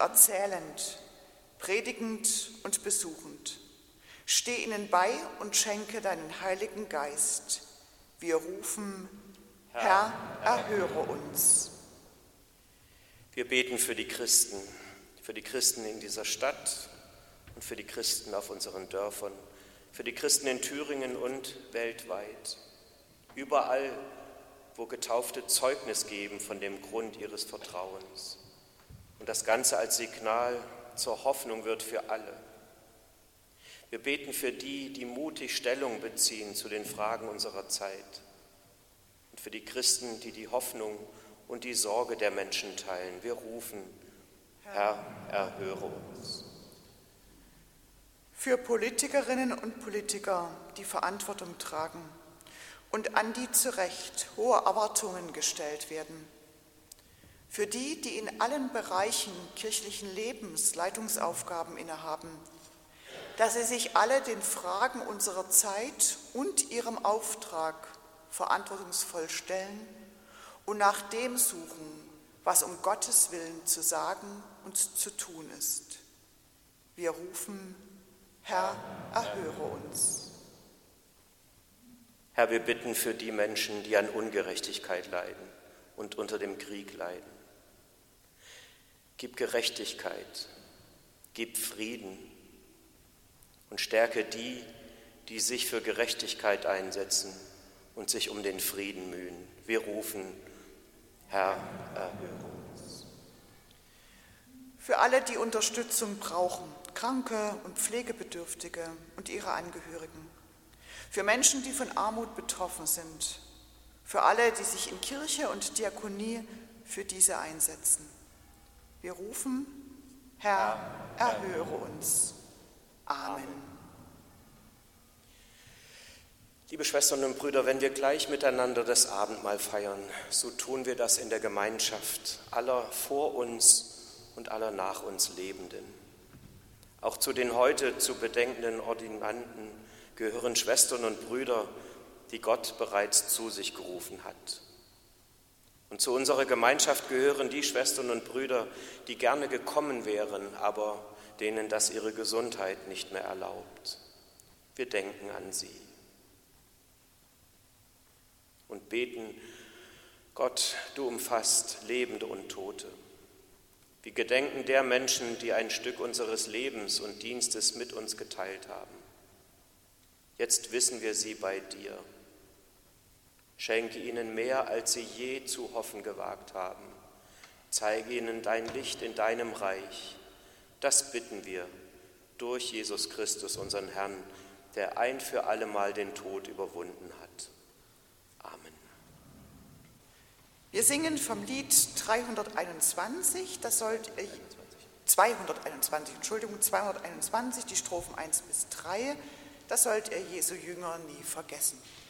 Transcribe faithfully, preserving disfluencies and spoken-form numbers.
erzählend, predigend und besuchend. Steh ihnen bei und schenke deinen Heiligen Geist. Wir rufen, Herr, erhöre uns. Wir beten für die Christen, für die Christen in dieser Stadt und für die Christen auf unseren Dörfern, für die Christen in Thüringen und weltweit. Überall, wo Getaufte Zeugnis geben von dem Grund ihres Vertrauens. Und das Ganze als Signal zur Hoffnung wird für alle. Wir beten für die, die mutig Stellung beziehen zu den Fragen unserer Zeit. Und für die Christen, die die Hoffnung und die Sorge der Menschen teilen. Wir rufen, Herr, erhöre uns. Für Politikerinnen und Politiker, die Verantwortung tragen und an die zu Recht hohe Erwartungen gestellt werden. Für die, die in allen Bereichen kirchlichen Lebens Leitungsaufgaben innehaben, dass sie sich alle den Fragen unserer Zeit und ihrem Auftrag verantwortungsvoll stellen und nach dem suchen, was um Gottes Willen zu sagen und zu tun ist. Wir rufen, Herr, erhöre uns. Herr, wir bitten für die Menschen, die an Ungerechtigkeit leiden und unter dem Krieg leiden. Gib Gerechtigkeit, gib Frieden und stärke die, die sich für Gerechtigkeit einsetzen und sich um den Frieden mühen. Wir rufen, Herr, erhöre uns. Für alle, die Unterstützung brauchen, Kranke und Pflegebedürftige und ihre Angehörigen. Für Menschen, die von Armut betroffen sind. Für alle, die sich in Kirche und Diakonie für diese einsetzen. Wir rufen, Herr, erhöre uns. Amen. Liebe Schwestern und Brüder, wenn wir gleich miteinander das Abendmahl feiern, so tun wir das in der Gemeinschaft aller vor uns und aller nach uns Lebenden. Auch zu den heute zu bedenkenden Ordinanten gehören Schwestern und Brüder, die Gott bereits zu sich gerufen hat. Und zu unserer Gemeinschaft gehören die Schwestern und Brüder, die gerne gekommen wären, aber denen das ihre Gesundheit nicht mehr erlaubt. Wir denken an sie und beten, Gott, du umfasst Lebende und Tote. Wir gedenken der Menschen, die ein Stück unseres Lebens und Dienstes mit uns geteilt haben. Jetzt wissen wir sie bei dir. Schenke ihnen mehr, als sie je zu hoffen gewagt haben. Zeige ihnen dein Licht in deinem Reich. Das bitten wir durch Jesus Christus, unseren Herrn, der ein für allemal den Tod überwunden hat. Amen. Wir singen vom Lied dreihunderteinundzwanzig, das sollt, äh, zweihunderteinundzwanzig, Entschuldigung, zweihunderteinundzwanzig, die Strophen eins bis drei, das sollt ihr Jesu Jünger nie vergessen.